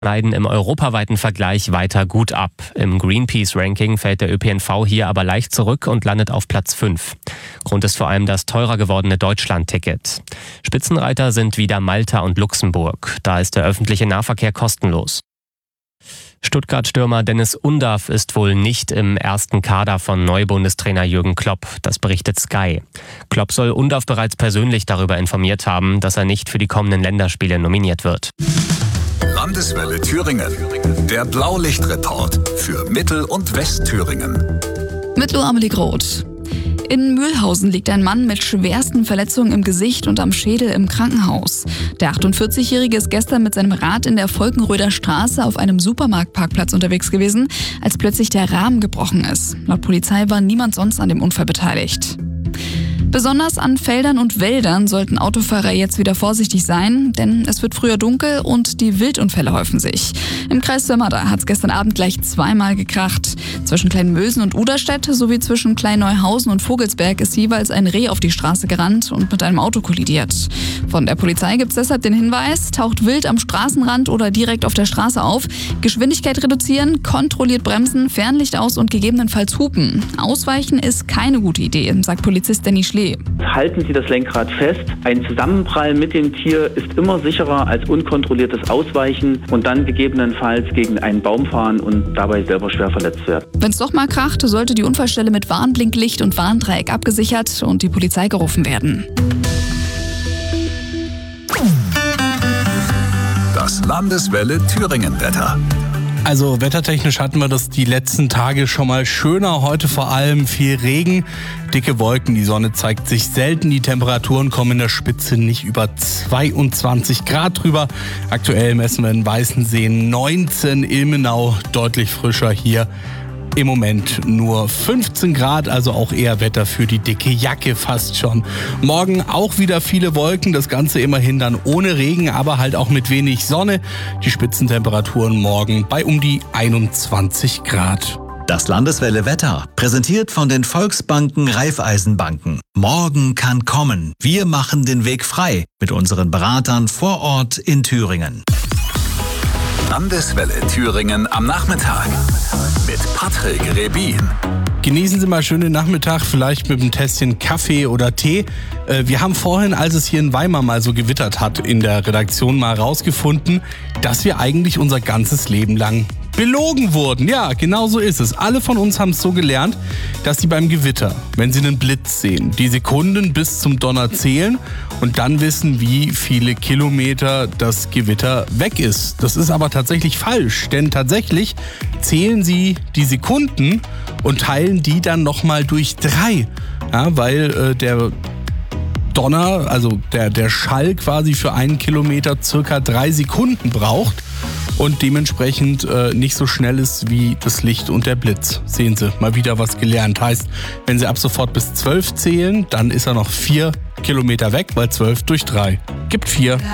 schneiden im europaweiten Vergleich weiter gut ab. Im Greenpeace-Ranking fällt der ÖPNV hier aber leicht zurück und landet auf Platz 5. Grund ist vor allem das teurer gewordene Deutschland-Ticket. Spitzenreiter sind wieder Malta und Luxemburg. Da ist der öffentliche Nahverkehr kostenlos. Stuttgart-Stürmer Dennis Undaff ist wohl nicht im ersten Kader von Neubundestrainer Jürgen Klopp. Das berichtet Sky. Klopp soll Undaff bereits persönlich darüber informiert haben, dass er nicht für die kommenden Länderspiele nominiert wird. Landeswelle Thüringen. Der Blaulichtreport für Mittel- und Westthüringen. Mit Amelie Groth. In Mühlhausen liegt ein Mann mit schwersten Verletzungen im Gesicht und am Schädel im Krankenhaus. Der 48-Jährige ist gestern mit seinem Rad in der Volkenröder Straße auf einem Supermarktparkplatz unterwegs gewesen, als plötzlich der Rahmen gebrochen ist. Laut Polizei war niemand sonst an dem Unfall beteiligt. Besonders an Feldern und Wäldern sollten Autofahrer jetzt wieder vorsichtig sein, denn es wird früher dunkel und die Wildunfälle häufen sich. Im Kreis Sömmerda hat es gestern Abend gleich zweimal gekracht. Zwischen Kleinmösen und Uderstedt sowie zwischen Kleineuhausen und Vogelsberg ist jeweils ein Reh auf die Straße gerannt und mit einem Auto kollidiert. Von der Polizei gibt es deshalb den Hinweis, taucht wild am Straßenrand oder direkt auf der Straße auf, Geschwindigkeit reduzieren, kontrolliert bremsen, Fernlicht aus und gegebenenfalls hupen. Ausweichen ist keine gute Idee, sagt Polizist Danny Schlee. Halten Sie das Lenkrad fest. Ein Zusammenprall mit dem Tier ist immer sicherer als unkontrolliertes Ausweichen und dann gegebenenfalls gegen einen Baum fahren und dabei selber schwer verletzt werden. Wenn es doch mal kracht, sollte die Unfallstelle mit Warnblinklicht und Warndreieck abgesichert und die Polizei gerufen werden. Das Landeswelle Thüringen-Wetter. Also wettertechnisch hatten wir das die letzten Tage schon mal schöner. Heute vor allem viel Regen, dicke Wolken, die Sonne zeigt sich selten. Die Temperaturen kommen in der Spitze nicht über 22 Grad drüber. Aktuell messen wir in Weißensee 19, Ilmenau deutlich frischer hier. Im Moment nur 15 Grad, also auch eher Wetter für die dicke Jacke fast schon. Morgen auch wieder viele Wolken, das Ganze immerhin dann ohne Regen, aber halt auch mit wenig Sonne. Die Spitzentemperaturen morgen bei um die 21 Grad. Das Landeswelle Wetter, präsentiert von den Volksbanken Raiffeisenbanken. Morgen kann kommen. Wir machen den Weg frei mit unseren Beratern vor Ort in Thüringen. Landeswelle Thüringen am Nachmittag mit Patrick Rebin. Genießen Sie mal schönen Nachmittag, vielleicht mit einem Tässchen Kaffee oder Tee. Wir haben vorhin, als es hier in Weimar mal so gewittert hat, in der Redaktion mal rausgefunden, dass wir eigentlich unser ganzes Leben lang belogen wurden. Ja, genau so ist es. Alle von uns haben es so gelernt, dass sie beim Gewitter, wenn sie einen Blitz sehen, die Sekunden bis zum Donner zählen und dann wissen, wie viele Kilometer das Gewitter weg ist. Das ist aber tatsächlich falsch, denn tatsächlich zählen sie die Sekunden und teilen die dann nochmal durch 3. Ja, weil der Donner, also der Schall quasi für 1 Kilometer circa 3 Sekunden braucht und dementsprechend nicht so schnell ist wie das Licht und der Blitz. Sehen Sie, mal wieder was gelernt. Heißt, wenn Sie ab sofort bis 12 zählen, dann ist er noch 4 Kilometer weg, weil 12 durch 3 gibt 4.